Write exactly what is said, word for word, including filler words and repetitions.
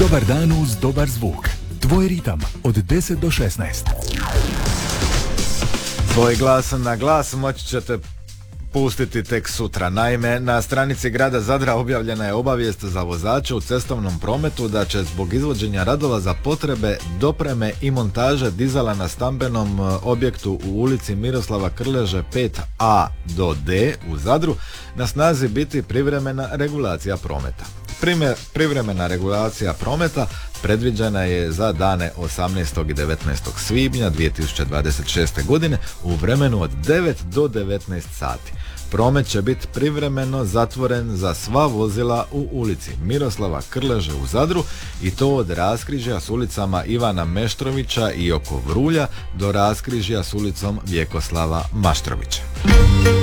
Dobar dan uz dobar zvuk. Tvoj ritam od deset do šesnaest. Svoj glas na glas moći ćete pustiti tek sutra. Naime, na stranici grada Zadra objavljena je obavijest za vozače u cestovnom prometu da će zbog izvođenja radova za potrebe dopreme i montaže dizala na stambenom objektu u ulici Miroslava Krleže pet a do d u Zadru na snazi biti privremena regulacija prometa. Primjer, privremena regulacija prometa predviđena je za dane osamnaestog i devetnaestog svibnja dvije tisuće dvadeset šeste. godine u vremenu od devet do devetnaest sati. Promet će biti privremeno zatvoren za sva vozila u ulici Miroslava Krleže u Zadru i to od raskrižja s ulicama Ivana Meštrovića i oko Vrulja do raskrižja s ulicom Vjekoslava Maštrovića.